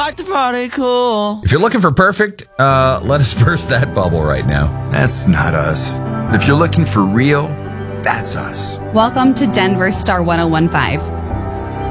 like to party cool. If you're looking for perfect, let us burst that bubble right now. That's not us. If you're looking for real, that's us. Welcome to Denver Star 1015.